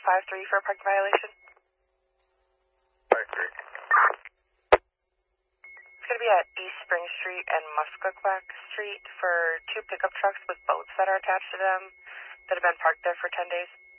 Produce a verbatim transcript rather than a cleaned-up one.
five three for a parking violation. five three. It's going to be at East Spring Street and Muskogee Street for two pickup trucks with boats that are attached to them that have been parked there for ten days.